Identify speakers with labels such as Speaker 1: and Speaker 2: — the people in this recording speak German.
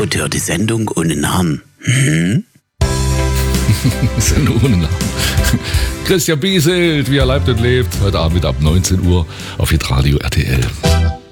Speaker 1: Importeur, die Sendung ohne Namen.
Speaker 2: Sendung ohne Namen. Christian Bieselt, wie er lebt und lebt, heute Abend ab 19 Uhr auf Hitradio RTL.